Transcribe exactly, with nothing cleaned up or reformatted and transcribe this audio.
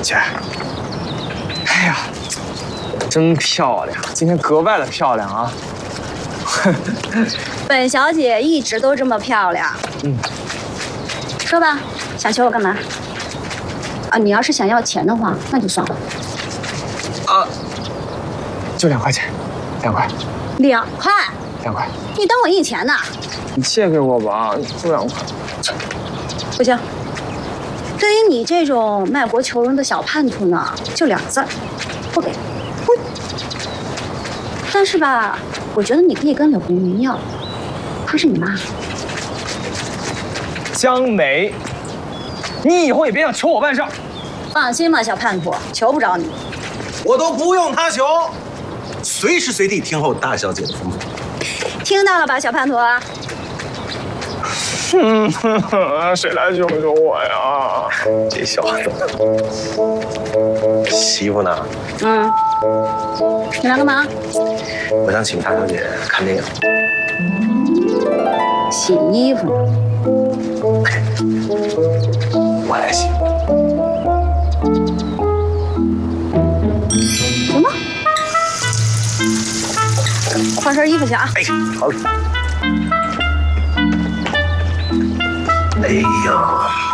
姐，哎呀，真漂亮，今天格外的漂亮啊！ 本小姐一直都这么漂亮。 嗯， 说吧，想求我干嘛？啊，你要是想要钱的话，那就算了。 啊，就两块钱，两块。 两块？ 两块。 你当我印钱呢？ 你借给我吧，就两块。 不行。 对于你这种卖国求荣的小叛徒呢，就两个字儿，不给。不。但是吧，我觉得你可以跟柳红云要，她是你妈。 江梅，你以后也别想求我办事。 放心吧，小叛徒，求不着你。 我都不用他求，随时随地听候大小姐的吩咐。 听到了吧，小叛徒？ 嗯，谁来救救我呀？ 这小子，媳妇呢？ 嗯，你来干嘛？ 我想请大小姐看电影。 洗衣服呢？ 我来洗。 行吧，我换身衣服去啊。 哎，好嘞。哎呀。